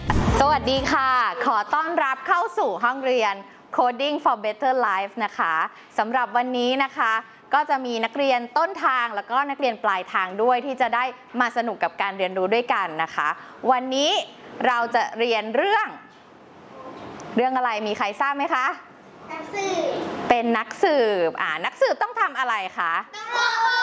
สวัสดีค่ะ ขอต้อนรับเข้าสู่ห้องเรียน Coding for Better Life นะคะสำหรับวันนี้นะคะก็จะมีนักเรียนต้นทางแล้วก็นักเรียนปลายทางด้วยที่จะได้มาสนุกกับการเรียนรู้ด้วยกันนะคะวันนี้เราจะเรียนเรื่องอะไรมีใครทราบไหมคะนักสืบเป็นนักสืบนักสืบต้องทำอะไรคะต้องรอ